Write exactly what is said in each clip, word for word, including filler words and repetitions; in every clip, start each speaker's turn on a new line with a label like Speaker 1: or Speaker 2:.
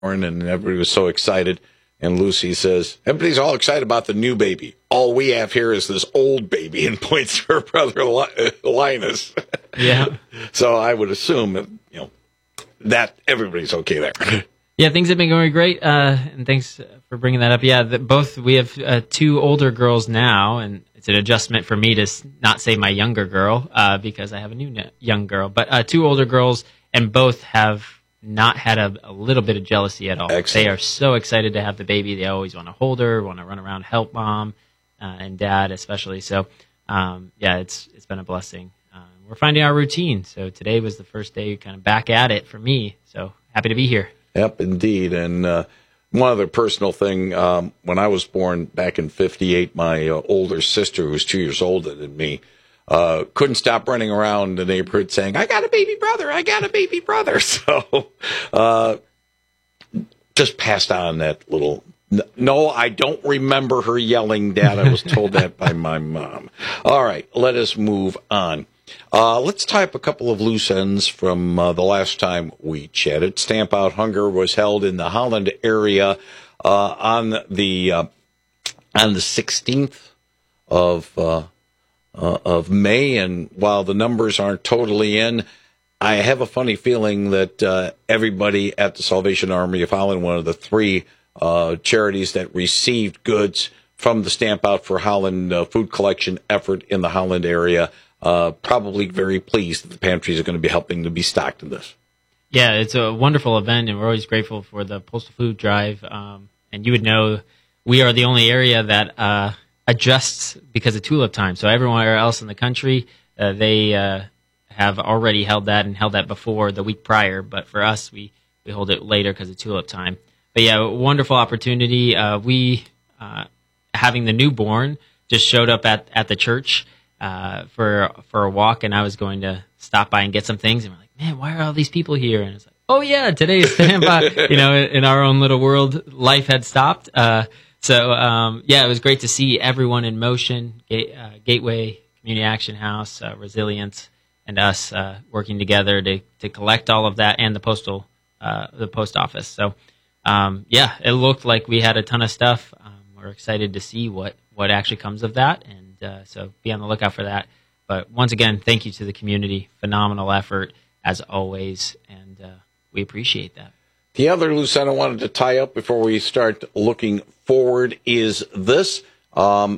Speaker 1: born, and everybody was so excited. And Lucy says, everybody's all excited about the new baby. All we have here is this old baby, and points to her brother Linus.
Speaker 2: Yeah.
Speaker 1: So I would assume that, you know, that everybody's okay there.
Speaker 2: Yeah, things have been going great, uh, and thanks for bringing that up. Yeah, the, both we have uh, two older girls now, and it's an adjustment for me to not say my younger girl uh, because I have a new young girl. But uh, two older girls, and both have not had a, a little bit of jealousy at all.
Speaker 1: Excellent.
Speaker 2: They are so excited to have the baby. They always want to hold her, want to run around, help mom uh, and dad especially. So, um, yeah, it's it's been a blessing. Uh, we're finding our routine. So today was the first day kind of back at it for me. So happy to be here.
Speaker 1: Yep, indeed. And uh, one other personal thing, um, when I was born back in fifty-eight, my uh, older sister, who was two years older than me, uh, couldn't stop running around the neighborhood saying, I got a baby brother, I got a baby brother. So uh, just passed on that little... No, I don't remember her yelling, Dad. I was told that by my mom. All right, let us move on. Uh, let's tie up a couple of loose ends from uh, the last time we chatted. Stamp Out Hunger was held in the Holland area uh, on the uh, on the sixteenth of uh, uh, of May, and while the numbers aren't totally in, I have a funny feeling that uh, everybody at the Salvation Army of Holland, one of the three uh, charities that received goods from the Stamp Out for Holland uh, food collection effort in the Holland area, Uh, probably very pleased that the pantries are going to be helping to be stocked in this.
Speaker 2: Yeah, it's a wonderful event, and we're always grateful for the Postal Food Drive. Um, and you would know we are the only area that uh, adjusts because of tulip time. So everywhere else in the country, uh, they uh, have already held that and held that before the week prior. But for us, we, we hold it later because of tulip time. But yeah, wonderful opportunity. Uh, we, uh, having the newborn, just showed up at, at the church Uh, for for a walk, and I was going to stop by and get some things, and we're like, man, why are all these people here? And it's like, oh yeah, today's Stamp Out. You know, in, in our own little world, life had stopped. Uh, so um, yeah, it was great to see everyone in motion. Ga- uh, Gateway Community Action House, uh, Resilience, and us uh, working together to to collect all of that, and the postal uh, the post office. So um, yeah, it looked like we had a ton of stuff. Um, we're excited to see what what actually comes of that, and Uh, so be on the lookout for that. But once again, thank you to the community. Phenomenal effort, as always, and uh, we appreciate that.
Speaker 1: The other loose end I wanted to tie up before we start looking forward is this, um,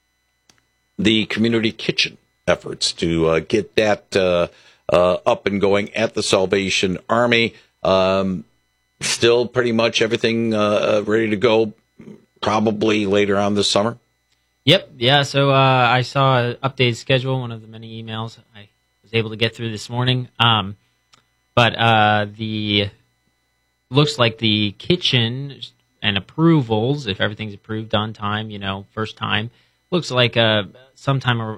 Speaker 1: the community kitchen efforts to uh, get that uh, uh, up and going at the Salvation Army. Um, still pretty much everything uh, ready to go, probably later on this summer.
Speaker 2: Yep, yeah, so uh, I saw an updated schedule, one of the many emails I was able to get through this morning. Um, but uh, the looks like the kitchen and approvals, if everything's approved on time, you know, first time, looks like uh, sometime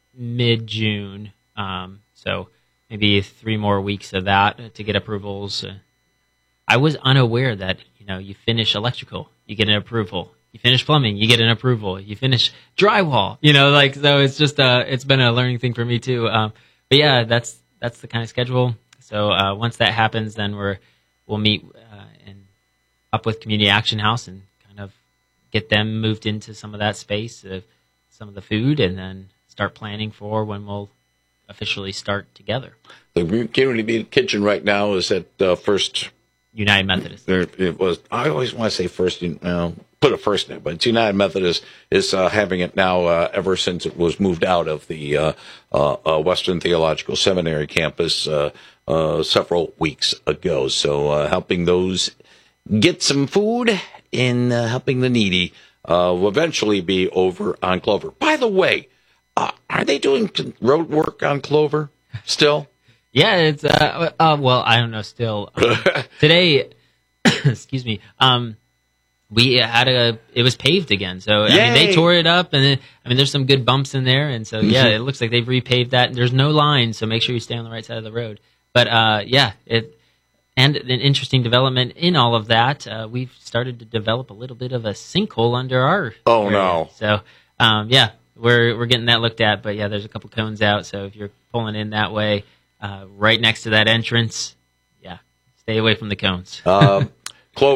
Speaker 2: mid-June. Um, so maybe three more weeks of that to get approvals. Uh, I was unaware that, you know, you finish electrical, you get an approval. You finish plumbing, you get an approval. You finish drywall, you know, like, so it's just, uh, it's been a learning thing for me too. Um, but yeah, that's, that's the kind of schedule. So, uh, once that happens, then we're, we'll meet, uh, and up with Community Action House and kind of get them moved into some of that space of some of the food, and then start planning for when we'll officially start together.
Speaker 1: The community kitchen right now is at uh, First
Speaker 2: United Methodist.
Speaker 1: There, it was. I always want to say First. You know, put a first name, but it's United Methodist is uh, having it now uh, ever since it was moved out of the uh, uh, uh, Western Theological Seminary campus uh, uh, several weeks ago. So uh, helping those get some food and uh, helping the needy uh, will eventually be over on Clover. By the way, uh, are they doing road work on Clover still?
Speaker 2: Yeah, it's, uh, uh, well, I don't know still. Um, today, excuse me, um, we had a, it was paved again. So, I
Speaker 1: Yay!
Speaker 2: mean, they tore it up, and then, I mean, there's some good bumps in there. And so, yeah, it looks like they've repaved that. There's no lines, so make sure you stay on the right side of the road. But, uh, yeah, it, and an interesting development in all of that, uh, we've started to develop a little bit of a sinkhole under our
Speaker 1: Oh,
Speaker 2: area.
Speaker 1: no.
Speaker 2: So, um, yeah, we're, we're getting that looked at. But, yeah, there's a couple cones out. So if you're pulling in that way, Uh, right next to that entrance, yeah, stay away from the cones.
Speaker 1: um,